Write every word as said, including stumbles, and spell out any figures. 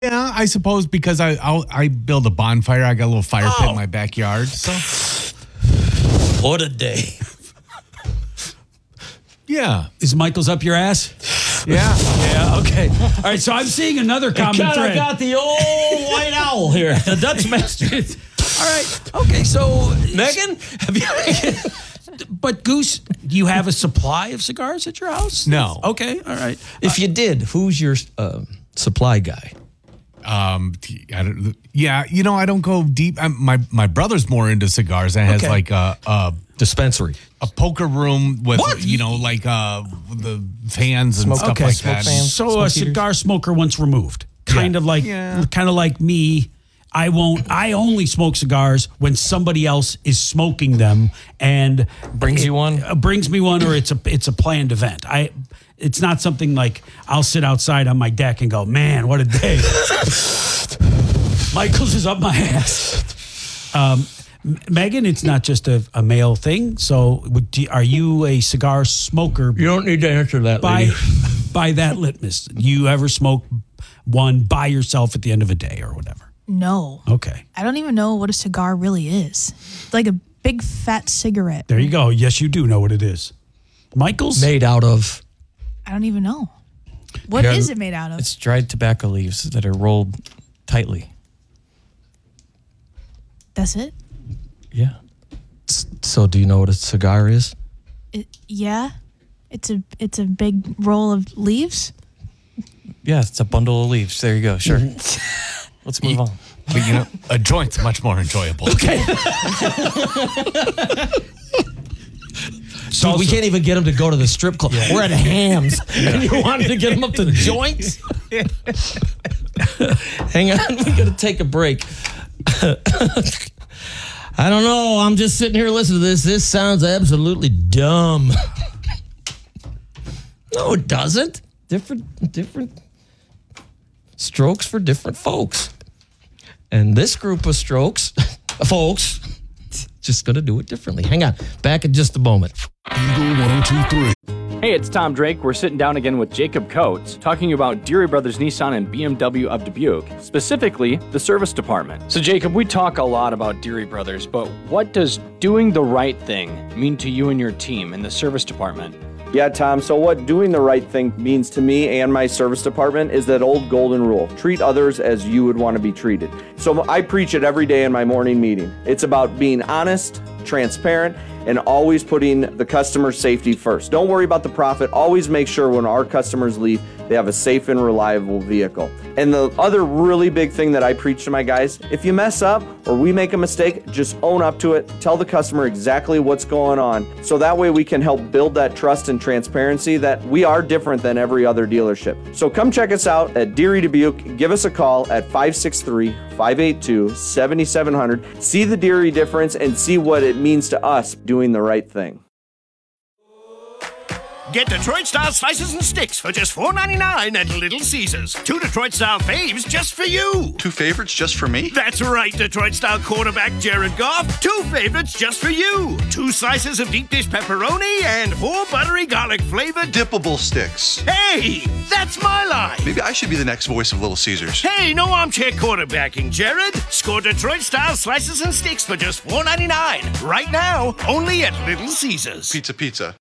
Yeah, I suppose because I I'll, I build a bonfire. I got a little fire oh. pit in my backyard. So what a day. Yeah. Is Michael's up your ass? Yeah. Yeah, okay. All right, so I'm seeing another common thread. I got the old white owl here, the Dutch master. All right, okay, so... Megan, have you... But, Goose, do you have a supply of cigars at your house? No. Okay, all right. If uh, you did, who's your uh, supply guy? Um, I don't, yeah, you know, I don't go deep. I'm, my my brother's more into cigars and has okay. like a, a dispensary, a poker room with what? you know like uh the fans and Smoke, stuff okay. like Smoke that. Fans, so a cigar eaters. Smoker once removed, kind yeah. of like yeah. kind of like me. I won't. I only smoke cigars when somebody else is smoking them and brings it, you one. Uh, brings me one, or it's a it's a planned event. I. It's not something like I'll sit outside on my deck and go, man, what a day. Michael's is up my ass. Um, Megan, it's not just a, a male thing. So would, are you a cigar smoker? You don't need to answer that, by, lady. By that litmus. You ever smoke one by yourself at the end of a day or whatever? No. Okay. I don't even know what a cigar really is. It's like a big fat cigarette. There you go. Yes, you do know what it is. Michael's? Made out of... I don't even know. What Yeah, is it made out of? It's dried tobacco leaves that are rolled tightly. That's it? Yeah. So do you know what a cigar is? It, yeah. It's a it's a big roll of leaves. Yeah, it's a bundle of leaves. There you go. Sure. Let's move on. But you know, a joint's much more enjoyable. Okay. So we can't even get him to go to the strip club. Yeah. We're at Hams, yeah. and you wanted to get him up to joints? Hang on, we got to take a break. I don't know. I'm just sitting here listening to this. This sounds absolutely dumb. No, it doesn't. Different, different strokes for different folks. And this group of strokes, folks, just going to do it differently. Hang on. Back in just a moment. Eagle one oh two three. Hey, it's Tom Drake. We're sitting down again with Jacob Coates, talking about Deary Brothers Nissan and B M W of Dubuque, specifically the service department. So, Jacob, we talk a lot about Deary Brothers, but what does doing the right thing mean to you and your team in the service department? Yeah, Tom, so what doing the right thing means to me and my service department is that old golden rule. Treat others as you would want to be treated. So I preach it every day in my morning meeting. It's about being honest, transparent, and always putting the customer's safety first. Don't worry about the profit. Always make sure when our customers leave, they have a safe and reliable vehicle. And the other really big thing that I preach to my guys, if you mess up or we make a mistake, just own up to it. Tell the customer exactly what's going on. So that way we can help build that trust and transparency that we are different than every other dealership. So come check us out at Deary Dubuque. Give us a call at five six three, five eight two, seven seven zero zero. See the Deary difference and see what it means to us doing the right thing. Get Detroit-style slices and sticks for just four ninety-nine at Little Caesars. Two Detroit-style faves just for you. Two favorites just for me? That's right, Detroit-style quarterback Jared Goff. Two favorites just for you. Two slices of deep dish pepperoni and four buttery garlic-flavored dippable sticks. Hey, that's my line. Maybe I should be the next voice of Little Caesars. Hey, no armchair quarterbacking, Jared. Score Detroit-style slices and sticks for just four ninety-nine. Right now, only at Little Caesars. Pizza, pizza.